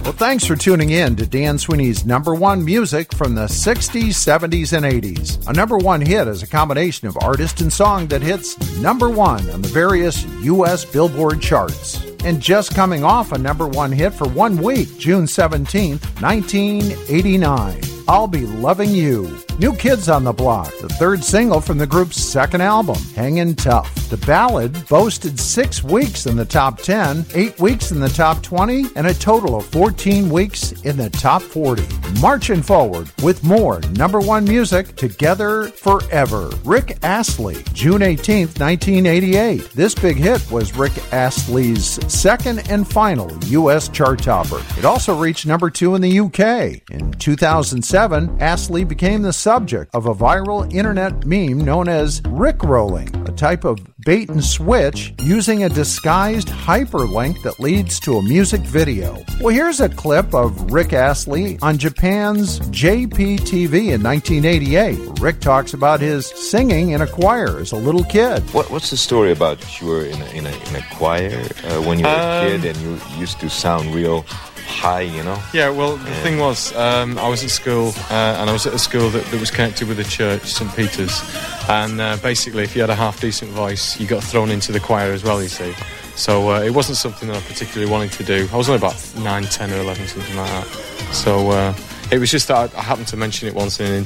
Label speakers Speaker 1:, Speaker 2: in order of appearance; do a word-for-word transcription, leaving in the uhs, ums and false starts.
Speaker 1: Well, thanks for tuning in to Dan Sweeney's number one music from the sixties, seventies, and eighties. A number one hit is a combination of artist and song that hits number one on the various U S Billboard charts. And just coming off a number one hit for one week, June seventeenth, nineteen eighty-nine, I'll Be Loving You. New Kids on the Block, the third single from the group's second album, Hangin' Tough. The ballad boasted six weeks in the top ten, eight weeks in the top twenty, and a total of fourteen weeks in the top forty. Marching forward with more number one music, Together Forever. Rick Astley, June eighteenth, nineteen eighty-eight. This big hit was Rick Astley's second and final U S chart topper. It also reached number two in the U K. In two thousand seven, Astley became the subject of a viral internet meme known as Rickrolling, a type of bait and switch using a disguised hyperlink that leads to a music video. Well, here's a clip of Rick Astley on Japan's J P T V in nineteen eighty-eight. Rick talks about his singing in a choir as a little kid.
Speaker 2: What, what's the story about you were in a, in a, in a choir uh, when you were um, a kid and you used to sound real high, you know?
Speaker 3: Yeah, well, the yeah. thing was, um, I was at school, uh, and I was at a school that, that was connected with a church, Saint Peter's, and uh, basically, if you had a half-decent voice, you got thrown into the choir as well, you see. So uh, it wasn't something that I particularly wanted to do. I was only about nine, ten or eleven, something like that. So uh, it was just that I, I happened to mention it once in an